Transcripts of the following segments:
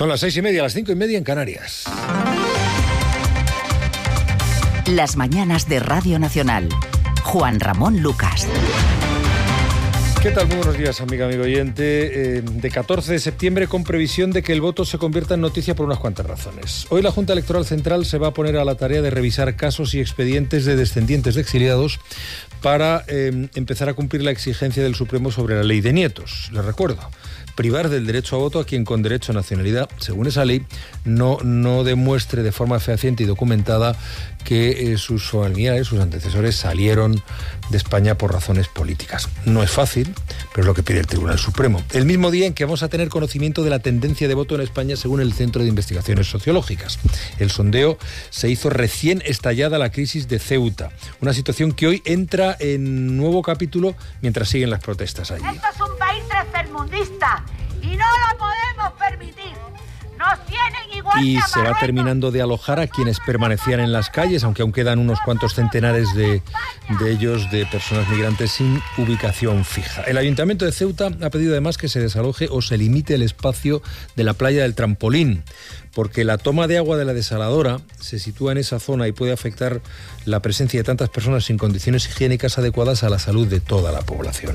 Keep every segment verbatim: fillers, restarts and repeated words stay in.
Son las seis y media, las cinco y media en Canarias. Las mañanas de Radio Nacional. Juan Ramón Lucas. ¿Qué tal? Muy buenos días, amiga, amigo oyente. Eh, de catorce de septiembre, con previsión de que el voto se convierta en noticia por unas cuantas razones. Hoy la Junta Electoral Central se va a poner a la tarea de revisar casos y expedientes de descendientes de exiliados para eh, empezar a cumplir la exigencia del Supremo sobre la ley de nietos. Les recuerdo, privar del derecho a voto a quien con derecho a nacionalidad, según esa ley, no, no demuestre de forma fehaciente y documentada que eh, sus familiares, sus antecesores salieron de España por razones políticas. No es fácil, pero es lo que pide el Tribunal Supremo. El mismo día en que vamos a tener conocimiento de la tendencia de voto en España según el Centro de Investigaciones Sociológicas. El sondeo se hizo recién estallada la crisis de Ceuta, una situación que hoy entra en nuevo capítulo mientras siguen las protestas allí. Esto es un país tercermundista y no lo podemos permitir. Nos tienen igual y que a se va Marruecos. terminando de alojar a quienes permanecían en las calles, aunque aún quedan unos cuantos centenares de, de ellos, de personas migrantes sin ubicación fija. El Ayuntamiento de Ceuta ha pedido además que se desaloje o se limite el espacio de la playa del Trampolín, porque la toma de agua de la desaladora se sitúa en esa zona y puede afectar la presencia de tantas personas sin condiciones higiénicas adecuadas a la salud de toda la población.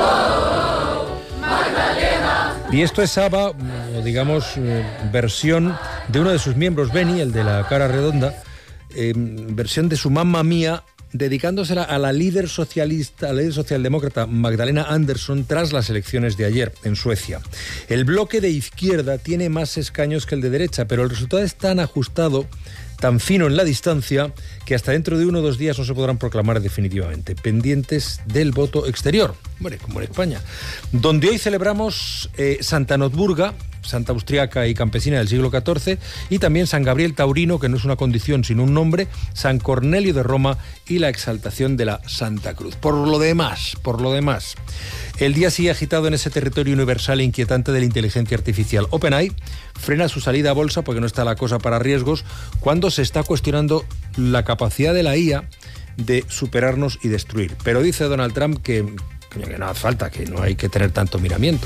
Y esto es Saba, digamos, eh, versión de uno de sus miembros, Beni, el de la cara redonda, eh, versión de su Mamma Mía, dedicándosela a la líder socialista, a la líder socialdemócrata Magdalena Andersson tras las elecciones de ayer en Suecia. El bloque de izquierda tiene más escaños que el de derecha, pero el resultado es tan ajustado, tan fino en la distancia, que hasta dentro de uno o dos días no se podrán proclamar definitivamente, pendientes del voto exterior, bueno, como en España, donde hoy celebramos eh, Santa Notburga, santa austriaca y campesina del siglo catorce, y también San Gabriel Taurino, que no es una condición sino un nombre, San Cornelio de Roma y la exaltación de la Santa Cruz. Por lo demás, por lo demás, el día sigue agitado en ese territorio universal e inquietante de la inteligencia artificial. OpenAI frena su salida a bolsa porque no está la cosa para riesgos, cuando se está cuestionando la capacidad de la I A de superarnos y destruir. Pero dice Donald Trump que, que no hace falta, que no hay que tener tanto miramiento.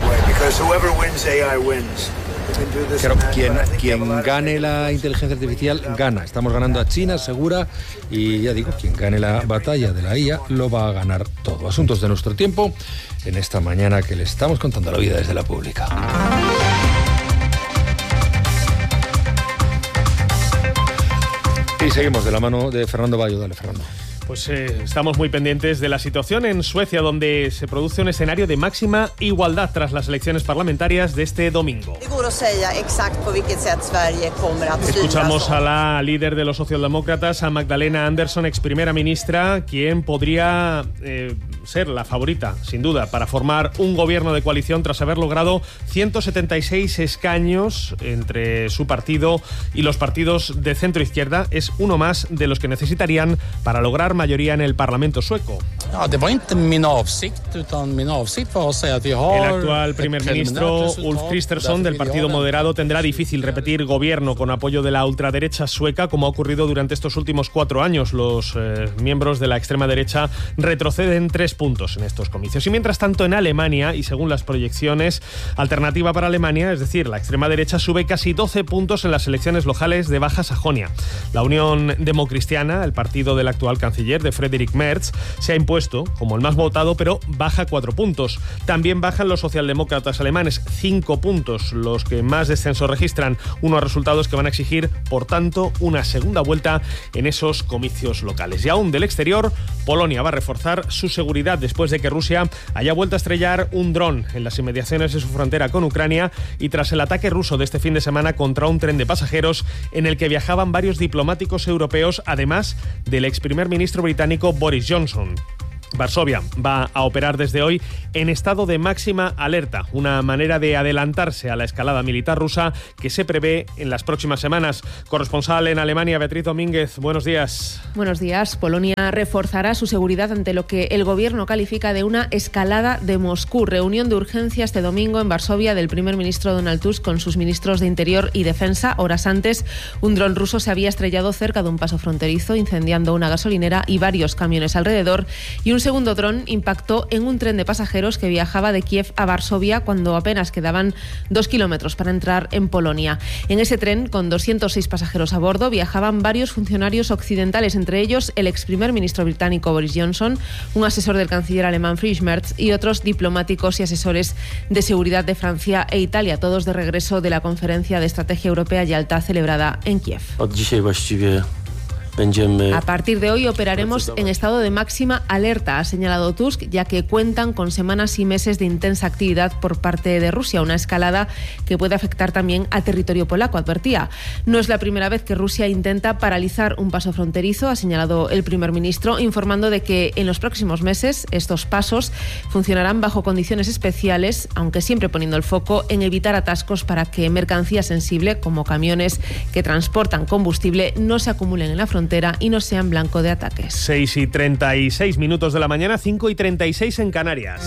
Pero quien, quien gane la inteligencia artificial gana. Estamos ganando a China, segura, y ya digo, quien gane la batalla de la I A lo va a ganar todo. Asuntos de nuestro tiempo en esta mañana que le estamos contando la vida desde la pública. Y seguimos de la mano de Fernando Bayo. Dale, Fernando. Pues eh, estamos muy pendientes de la situación en Suecia, donde se produce un escenario de máxima igualdad tras las elecciones parlamentarias de este domingo. Escuchamos a la líder de los socialdemócratas, a Magdalena Andersson, ex primera ministra, quien podría eh, ser la favorita, sin duda, para formar un gobierno de coalición tras haber logrado ciento setenta y seis escaños entre su partido y los partidos de centro-izquierda. Es uno más de los que necesitarían para lograr mayoría en el Parlamento sueco. El actual primer ministro Ulf Kristersson del Partido Moderado tendrá difícil repetir gobierno con apoyo de la ultraderecha sueca, como ha ocurrido durante estos últimos cuatro años. Los eh, miembros de la extrema derecha retroceden tres puntos en estos comicios. Y mientras tanto, en Alemania, y según las proyecciones, Alternativa para Alemania, es decir, la extrema derecha, sube casi doce puntos en las elecciones locales de Baja Sajonia. La Unión Democristiana, el partido del actual canciller de Friedrich Merz, se ha impuesto como el más votado, pero baja cuatro puntos. También bajan los socialdemócratas alemanes, cinco puntos, los que más descenso registran, unos resultados que van a exigir, por tanto, una segunda vuelta en esos comicios locales. Y aún del exterior, Polonia va a reforzar su seguridad después de que Rusia haya vuelto a estrellar un dron en las inmediaciones de su frontera con Ucrania y tras el ataque ruso de este fin de semana contra un tren de pasajeros en el que viajaban varios diplomáticos europeos, además del ex primer ministro británico Boris Johnson. Varsovia va a operar desde hoy en estado de máxima alerta, una manera de adelantarse a la escalada militar rusa que se prevé en las próximas semanas. Corresponsal en Alemania, Beatriz Domínguez, buenos días. Buenos días. Polonia reforzará su seguridad ante lo que el gobierno califica de una escalada de Moscú. Reunión de urgencia este domingo en Varsovia del primer ministro Donald Tusk con sus ministros de Interior y Defensa. Horas antes, un dron ruso se había estrellado cerca de un paso fronterizo, incendiando una gasolinera y varios camiones alrededor, y un segundo dron impactó en un tren de pasajeros que viajaba de Kiev a Varsovia cuando apenas quedaban dos kilómetros para entrar en Polonia. En ese tren, con doscientos seis pasajeros a bordo, viajaban varios funcionarios occidentales, entre ellos el ex primer ministro británico Boris Johnson, un asesor del canciller alemán Friedrich Merz y otros diplomáticos y asesores de seguridad de Francia e Italia, todos de regreso de la conferencia de estrategia europea Yalta celebrada en Kiev. A partir de hoy operaremos en estado de máxima alerta, ha señalado Tusk, ya que cuentan con semanas y meses de intensa actividad por parte de Rusia, una escalada que puede afectar también al territorio polaco, advertía. No es la primera vez que Rusia intenta paralizar un paso fronterizo, ha señalado el primer ministro, informando de que en los próximos meses estos pasos funcionarán bajo condiciones especiales, aunque siempre poniendo el foco en evitar atascos para que mercancía sensible, como camiones que transportan combustible, no se acumulen en la frontera y no sean blanco de ataques. seis y treinta y seis minutos de la mañana, cinco y treinta y seis en Canarias.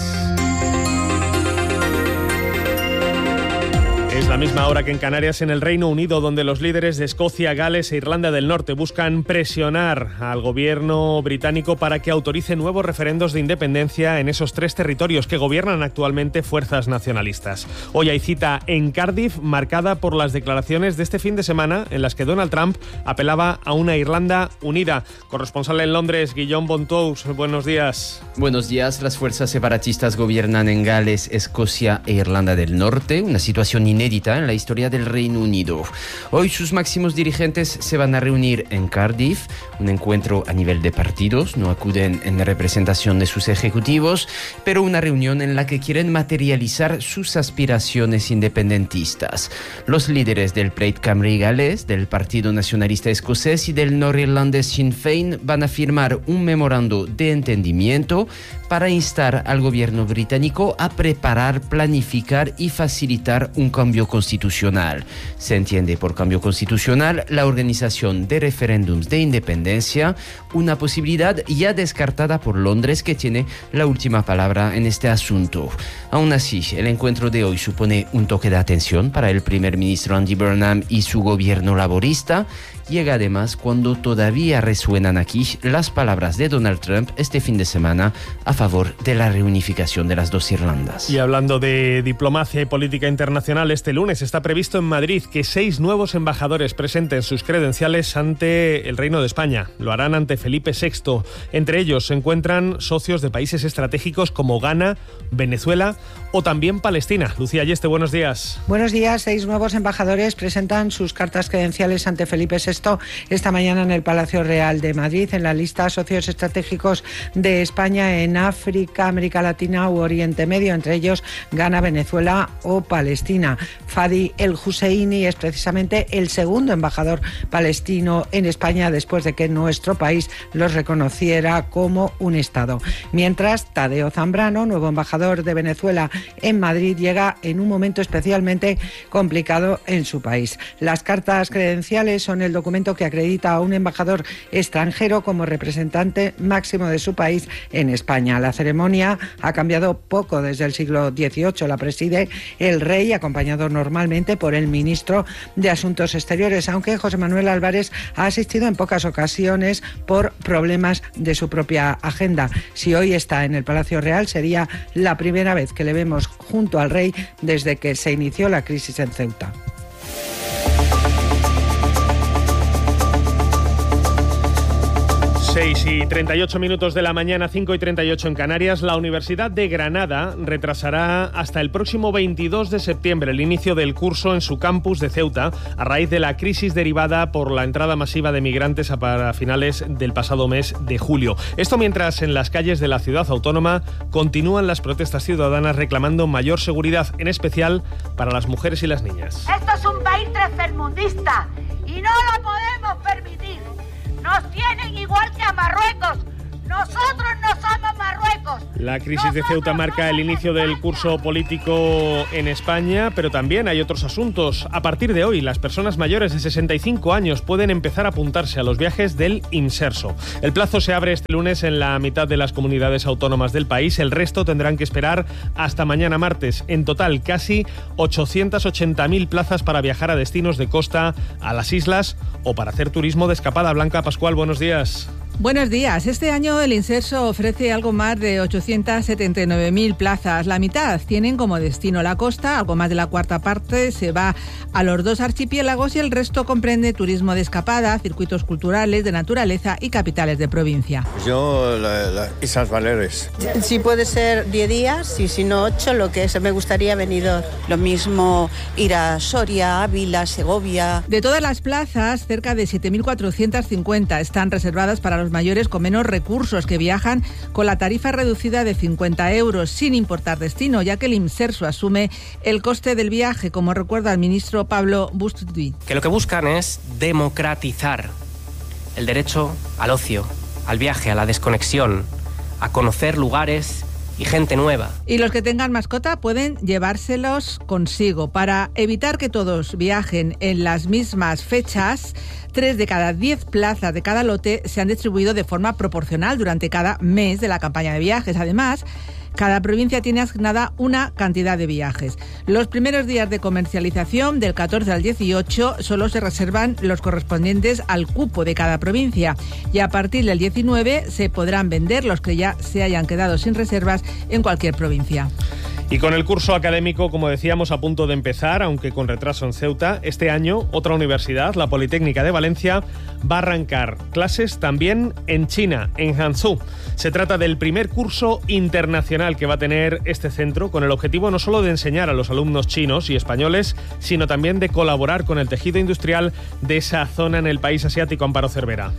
Es la misma hora que en Canarias, en el Reino Unido, donde los líderes de Escocia, Gales e Irlanda del Norte buscan presionar al gobierno británico para que autorice nuevos referendos de independencia en esos tres territorios que gobiernan actualmente fuerzas nacionalistas. Hoy hay cita en Cardiff, marcada por las declaraciones de este fin de semana en las que Donald Trump apelaba a una Irlanda unida. Corresponsal en Londres, Guillaume Bontous, buenos días. Buenos días. Las fuerzas separatistas gobiernan en Gales, Escocia e Irlanda del Norte, una situación inédita en la historia del Reino Unido. Hoy sus máximos dirigentes se van a reunir en Cardiff, un encuentro a nivel de partidos, no acuden en representación de sus ejecutivos, pero una reunión en la que quieren materializar sus aspiraciones independentistas. Los líderes del Plaid Cymru galés, del Partido Nacionalista Escocés y del norirlandés Sinn Féin van a firmar un memorando de entendimiento para instar al gobierno británico a preparar, planificar y facilitar un cambio constitucional. Se entiende por cambio constitucional la organización de referéndums de independencia, una posibilidad ya descartada por Londres, que tiene la última palabra en este asunto. Aún así, el encuentro de hoy supone un toque de atención para el primer ministro Andy Burnham y su gobierno laborista. Llega además cuando todavía resuenan aquí las palabras de Donald Trump este fin de semana a favor de la reunificación de las dos Irlandas. Y hablando de diplomacia y política internacional, este lunes está previsto en Madrid que seis nuevos embajadores presenten sus credenciales ante el Reino de España. Lo harán ante Felipe sexto. Entre ellos se encuentran socios de países estratégicos como Ghana, Venezuela o también Palestina. Lucía Ayeste, buenos días. Buenos días. Seis nuevos embajadores presentan sus cartas credenciales ante Felipe sexto esta mañana en el Palacio Real de Madrid, en la lista socios estratégicos de España en África, América Latina u Oriente Medio, entre ellos Ghana, Venezuela o Palestina. Fadi El Husseini es precisamente el segundo embajador palestino en España después de que nuestro país los reconociera como un Estado. Mientras, Tadeo Zambrano, nuevo embajador de Venezuela en Madrid, llega en un momento especialmente complicado en su país. Las cartas credenciales son el documento que acredita a un embajador extranjero como representante máximo de su país en España. La ceremonia ha cambiado poco desde el siglo dieciocho. La preside el rey, acompañado normalmente por el ministro de Asuntos Exteriores, aunque José Manuel Álvarez ha asistido en pocas ocasiones por problemas de su propia agenda. Si hoy está en el Palacio Real, sería la primera vez que le vemos junto al rey desde que se inició la crisis en Ceuta. seis y treinta y ocho minutos de la mañana, cinco y treinta y ocho en Canarias. La Universidad de Granada retrasará hasta el próximo veintidós de septiembre el inicio del curso en su campus de Ceuta a raíz de la crisis derivada por la entrada masiva de migrantes para finales del pasado mes de julio. Esto mientras en las calles de la ciudad autónoma continúan las protestas ciudadanas reclamando mayor seguridad, en especial para las mujeres y las niñas. Esto es un país tercermundista y no lo podemos permitir. Nos tienen igual que a Marruecos. Nosotros no somos Marruecos. La crisis de Ceuta marca el inicio del curso político en España, pero también hay otros asuntos. A partir de hoy, las personas mayores de sesenta y cinco años pueden empezar a apuntarse a los viajes del Inserso. El plazo se abre este lunes en la mitad de las comunidades autónomas del país. El resto tendrán que esperar hasta mañana martes. En total, casi ochocientas ochenta mil plazas para viajar a destinos de costa, a las islas o para hacer turismo de escapada. Blanca Pascual, buenos días. Buenos días. Este año el Inserso ofrece algo más de ochocientas setenta y nueve mil plazas. La mitad tienen como destino la costa, algo más de la cuarta parte se va a los dos archipiélagos y el resto comprende turismo de escapada, circuitos culturales, de naturaleza y capitales de provincia. Yo, la, la Islas Baleares. Si puede ser diez días y si no ocho, lo que es, me gustaría Benidorm. Lo mismo ir a Soria, Ávila, Segovia. De todas las plazas, cerca de siete mil cuatrocientas cincuenta están reservadas para los mayores con menos recursos que viajan con la tarifa reducida de cincuenta euros sin importar destino, ya que el Inserso asume el coste del viaje, como recuerda el ministro Pablo Bustui. Que lo que buscan es democratizar el derecho al ocio, al viaje, a la desconexión, a conocer lugares y gente nueva. Y los que tengan mascota pueden llevárselos consigo. Para evitar que todos viajen en las mismas fechas, tres de cada diez plazas de cada lote se han distribuido de forma proporcional durante cada mes de la campaña de viajes. Además, cada provincia tiene asignada una cantidad de viajes. Los primeros días de comercialización, del catorce al dieciocho, solo se reservan los correspondientes al cupo de cada provincia y a partir del diecinueve se podrán vender los que ya se hayan quedado sin reservas en cualquier provincia. Y con el curso académico, como decíamos, a punto de empezar, aunque con retraso en Ceuta, este año otra universidad, la Politécnica de Valencia, va a arrancar clases también en China, en Hangzhou. Se trata del primer curso internacional que va a tener este centro, con el objetivo no solo de enseñar a los alumnos chinos y españoles, sino también de colaborar con el tejido industrial de esa zona en el país asiático. Amparo Cervera.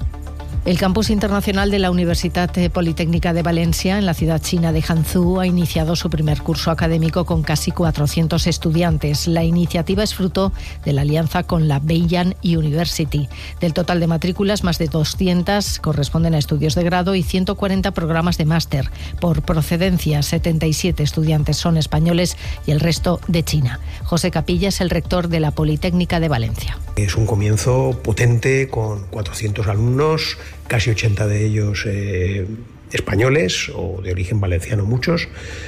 El campus internacional de la Universitat Politécnica de Valencia, en la ciudad china de Hangzhou, ha iniciado su primer curso académico con casi cuatrocientos estudiantes. La iniciativa es fruto de la alianza con la Beiyang University. Del total de matrículas, más de doscientas corresponden a estudios de grado y ciento cuarenta programas de máster. Por procedencia, setenta y siete estudiantes son españoles y el resto de China. José Capilla es el rector de la Politécnica de Valencia. Es un comienzo potente con cuatrocientos alumnos, casi ochenta de ellos eh, españoles o de origen valenciano muchos,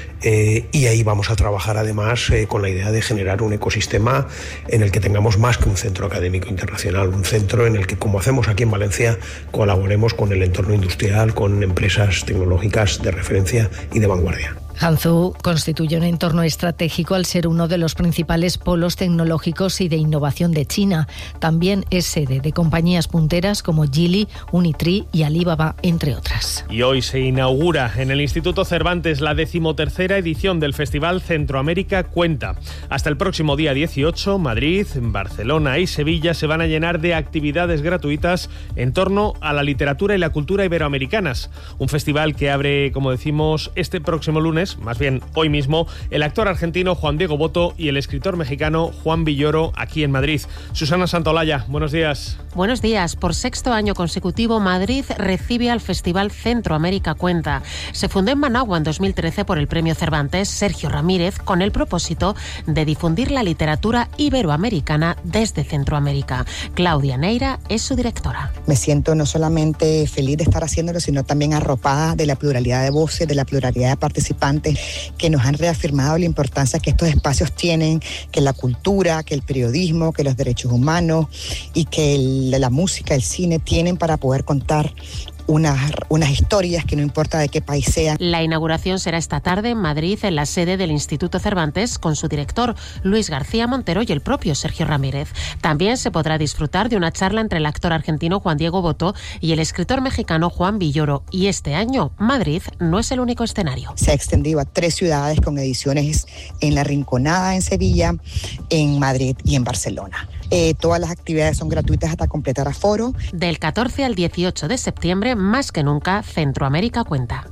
eh, y ahí vamos a trabajar además eh, con la idea de generar un ecosistema en el que tengamos más que un centro académico internacional, un centro en el que, como hacemos aquí en Valencia, colaboremos con el entorno industrial, con empresas tecnológicas de referencia y de vanguardia. Hangzhou constituye un entorno estratégico al ser uno de los principales polos tecnológicos y de innovación de China. También es sede de compañías punteras como Geely, Unitree y Alibaba, entre otras. Y hoy se inaugura en el Instituto Cervantes la decimotercera edición del Festival Centroamérica Cuenta. Hasta el próximo día dieciocho, Madrid, Barcelona y Sevilla se van a llenar de actividades gratuitas en torno a la literatura y la cultura iberoamericanas. Un festival que abre, como decimos, este próximo lunes, más bien hoy mismo, el actor argentino Juan Diego Botto y el escritor mexicano Juan Villoro, aquí en Madrid. Susana Santaolalla, buenos días. Buenos días. Por sexto año consecutivo, Madrid recibe al Festival Centroamérica Cuenta. Se fundó en Managua en dos mil trece por el Premio Cervantes Sergio Ramírez, con el propósito de difundir la literatura iberoamericana desde Centroamérica. Claudia Neira es su directora. Me siento no solamente feliz de estar haciéndolo, sino también arropada de la pluralidad de voces, de la pluralidad de participantes que nos han reafirmado la importancia que estos espacios tienen, que la cultura, que el periodismo, que los derechos humanos y que el, la música, el cine tienen para poder contar Unas, unas historias que no importa de qué país sean. La inauguración será esta tarde en Madrid, en la sede del Instituto Cervantes, con su director Luis García Montero y el propio Sergio Ramírez. También se podrá disfrutar de una charla entre el actor argentino Juan Diego Botto y el escritor mexicano Juan Villoro. Y este año, Madrid no es el único escenario. Se ha extendido a tres ciudades con ediciones en La Rinconada, en Sevilla, en Madrid y en Barcelona. Eh, todas las actividades son gratuitas hasta completar aforo. Del catorce al dieciocho de septiembre, más que nunca, Centroamérica Cuenta.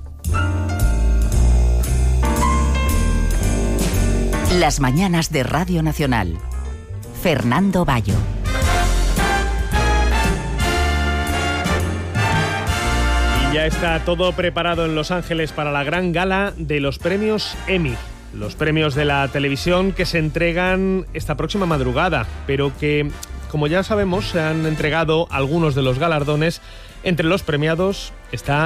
Las mañanas de Radio Nacional. Fernando Bayo. Y ya está todo preparado en Los Ángeles para la gran gala de los premios Emmy. Los premios de la televisión que se entregan esta próxima madrugada, pero que, como ya sabemos, se han entregado algunos de los galardones. Entre los premiados está